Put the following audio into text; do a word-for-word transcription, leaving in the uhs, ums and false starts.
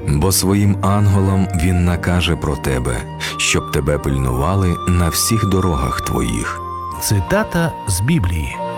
Бо своїм ангелам він накаже про тебе, щоб тебе пильнували на всіх дорогах твоїх». Цитата з Біблії.